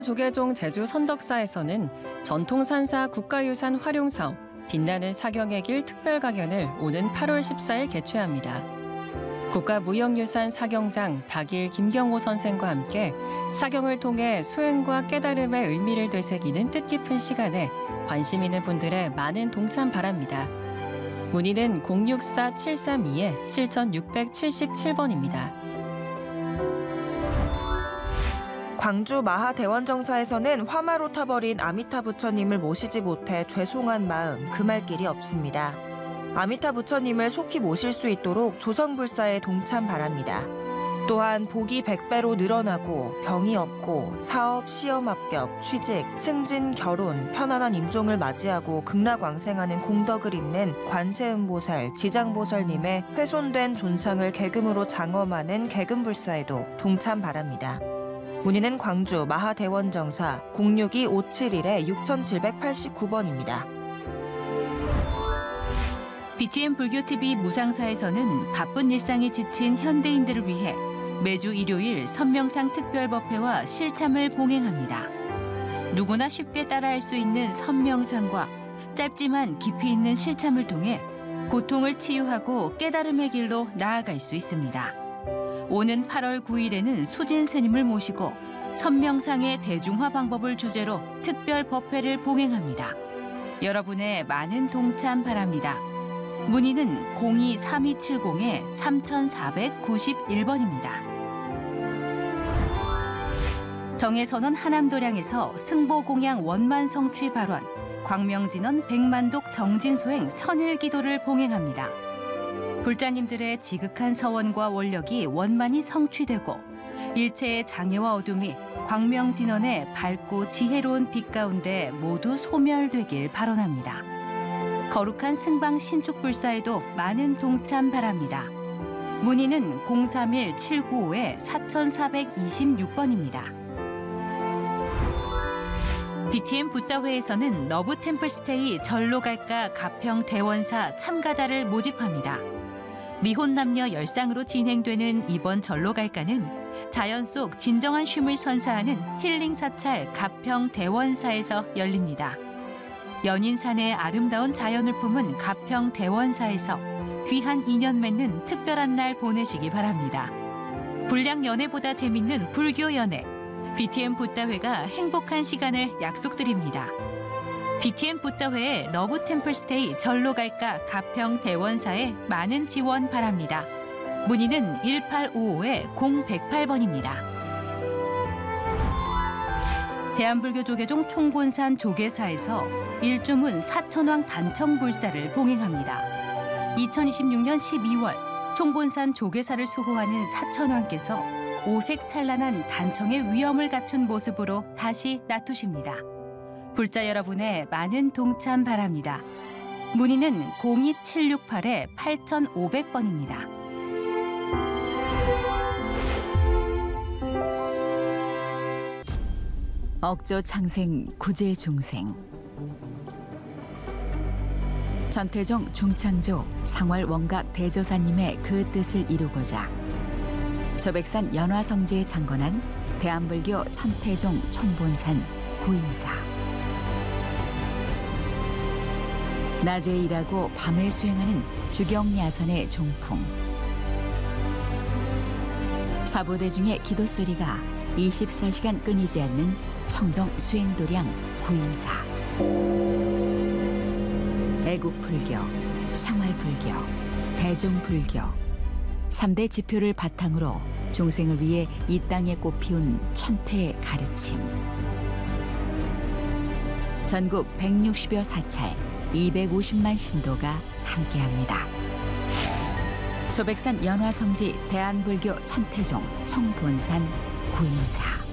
조계종 제주 선덕사에서는 전통산사 국가유산 활용사업 빛나는 사경의 길 특별강연을 오는 8월 14일 개최합니다. 국가무형유산 사경장 닥일 김경호 선생과 함께 사경을 통해 수행과 깨달음의 의미를 되새기는 뜻깊은 시간에 관심 있는 분들의 많은 동참 바랍니다. 문의는 064-732-7677번입니다. 광주 마하대원정사에서는 화마로 타버린 아미타 부처님을 모시지 못해 죄송한 마음 금할 길이 없습니다. 아미타 부처님을 속히 모실 수 있도록 조성불사에 동참 바랍니다. 또한 복이 100배로 늘어나고 병이 없고 사업, 시험 합격, 취직, 승진, 결혼, 편안한 임종을 맞이하고 극락왕생하는 공덕을 잇는 관세음보살, 지장보살님의 훼손된 존상을 계금으로 장엄하는 계금불사에도 동참 바랍니다. 문의는 광주 마하대원정사 062-571-6789번입니다. BTN 불교TV 무상사에서는 바쁜 일상에 지친 현대인들을 위해 매주 일요일 선명상 특별법회와 실참을 봉행합니다. 누구나 쉽게 따라할 수 있는 선명상과 짧지만 깊이 있는 실참을 통해 고통을 치유하고 깨달음의 길로 나아갈 수 있습니다. 오는 8월 9일에는 수진 스님을 모시고 선명상의 대중화 방법을 주제로 특별 법회를 봉행합니다. 여러분의 많은 동참 바랍니다. 문의는 02-3270-3491번입니다. 정해선언 하남도량에서 승보공양 원만 성취 발원, 광명진원 백만독 정진소행 천일기도를 봉행합니다. 불자님들의 지극한 서원과 원력이 원만히 성취되고 일체의 장애와 어둠이 광명진원의 밝고 지혜로운 빛 가운데 모두 소멸되길 발언합니다. 거룩한 승방 신축불사에도 많은 동참 바랍니다. 문의는 031-795-4426번입니다. BTN 붓다회에서는 러브 템플스테이 절로 갈까 가평 대원사 참가자를 모집합니다. 미혼 남녀 열상으로 진행되는 이번 절로 갈까는 자연 속 진정한 쉼을 선사하는 힐링 사찰 가평 대원사에서 열립니다. 연인산의 아름다운 자연을 품은 가평 대원사에서 귀한 인연 맺는 특별한 날 보내시기 바랍니다. 불량 연애보다 재밌는 불교 연애, BTN 붓다회가 행복한 시간을 약속드립니다. BTN 붓다회의 러브 템플스테이 절로 갈까 가평 대원사에 많은 지원 바랍니다. 문의는 1855-0108번입니다. 대한불교 조계종 총본산 조계사에서 일주문 사천왕 단청불사를 봉행합니다. 2026년 12월 총본산 조계사를 수호하는 사천왕께서 오색 찬란한 단청의 위엄을 갖춘 모습으로 다시 나투십니다. 불자 여러분의 많은 동참 바랍니다. 문의는 02768-8500번입니다. 억조 창생 구제 중생 천태종 중창조 상월 원각 대조사님의 그 뜻을 이루고자 소백산 연화성지에 창건한 대한불교 천태종 총본산 구인사. 낮에 일하고 밤에 수행하는 주경야선의 종풍. 사부대 중의 기도소리가 24시간 끊이지 않는 청정 수행도량 구인사. 애국불교, 생활불교, 대중불교 3대 지표를 바탕으로 중생을 위해 이 땅에 꽃피운 천태의 가르침. 전국 160여 사찰 250만 신도가 함께합니다. 소백산 연화성지 대한불교 천태종 총본산 구인사.